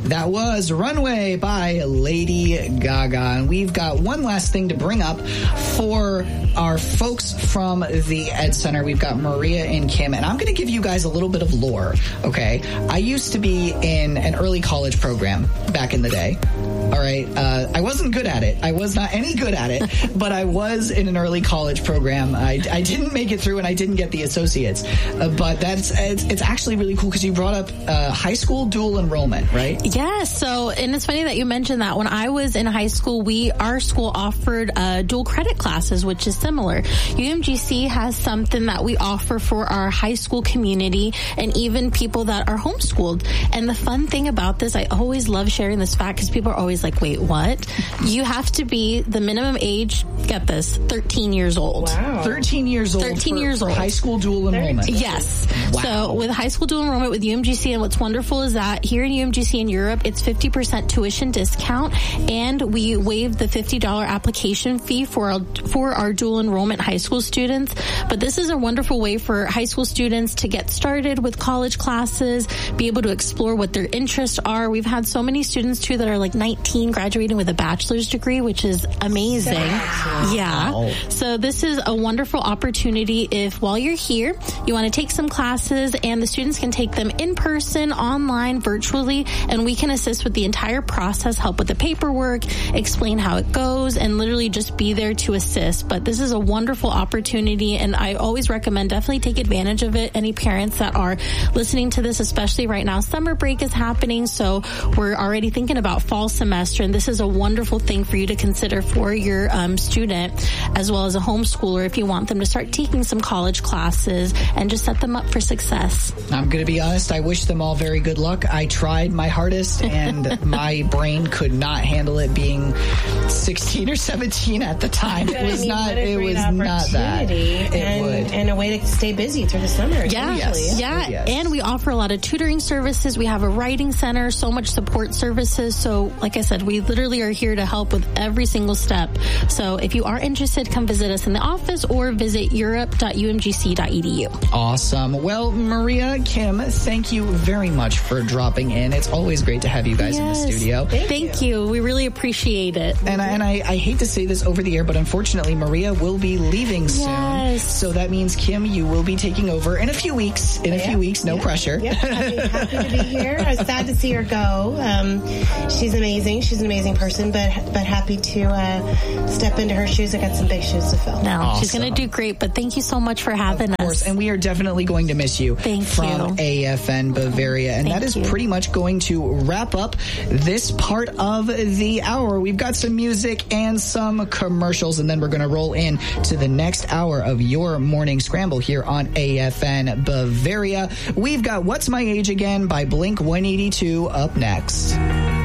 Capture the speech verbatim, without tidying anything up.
That was Runway by Lady Gaga. And we've got one last thing to bring up for our folks from the Ed Center. We've got Maria and Kim, and I'm going to give you guys a little bit of lore, okay? I used to be in an early college program back in the day. All right. Uh, I wasn't good at it. I was not any good at it, but I was in an early college program. I, I didn't make it through and I didn't get the associates. Uh, but that's it's, it's actually really cool because you brought up uh, high school dual enrollment, right? Yes. So, and it's funny that you mentioned that. When I was in high school, we our school offered uh, dual credit classes, which is similar. U M G C has something that we offer for our high school community and even people that are homeschooled. And the fun thing about this, I always love sharing this fact because people are always like, wait, what? You have to be the minimum age, get this, thirteen years old. Wow. thirteen years old. thirteen for, years for old. high school dual enrollment. Yes. Wow. So with high school dual enrollment with U M G C, and what's wonderful is that here in U M G C in Europe, it's fifty percent tuition discount, and we waive the fifty dollars application fee for our, for our dual enrollment high school students. But this is a wonderful way for high school students to get started with college classes, be able to explore what their interests are. We've had so many students too that are like nineteen graduating with a bachelor's degree, which is amazing. Wow. Yeah. So this is a wonderful opportunity if while you're here, you want to take some classes, and the students can take them in person, online, virtually, and we can assist with the entire process, help with the paperwork, explain how it goes, and literally just be there to assist. But this is a wonderful opportunity, and I always recommend definitely take advantage of it. Any parents that are listening to this, especially right now, summer break is happening, so we're already thinking about fall semester. And this is a wonderful thing for you to consider for your um, student, as well as a homeschooler, if you want them to start taking some college classes and just set them up for success. I'm going to be honest, I wish them all very good luck. I tried my hardest, and my brain could not handle it being sixteen or seventeen at the time. It was I mean, not, it was not that. It and, would. and a way to stay busy through the summer. Yeah. Yes. Yeah. Yes. And we offer a lot of tutoring services. We have a writing center, so much support services. So, like I said, we literally are here to help with every single step. So if you are interested, come visit us in the office or visit europe dot u m g c dot e d u. Awesome. Well, Maria, Kim, thank you very much for dropping in. It's always great to have you guys yes. in the studio. Thank, thank you. you. We really appreciate it. And, I, and I, I hate to say this over the air, but unfortunately, Maria will be leaving soon. Yes. So that means, Kim, you will be taking over in a few weeks. In a yeah. few weeks, no yeah. pressure. Yeah. Happy, happy to be here. I was sad to see her go. Um, she's amazing. She's an amazing person, but but happy to uh, step into her shoes. I got some big shoes to fill. No, awesome. she's going to do great, but thank you so much for having of course, us. And we are definitely going to miss you thank from you. A F N Bavaria. And thank that is you. pretty much going to wrap up this part of the hour. We've got some music and some commercials, and then we're going to roll in to the next hour of your morning scramble here on A F N Bavaria. We've got What's My Age Again by Blink one eighty-two up next.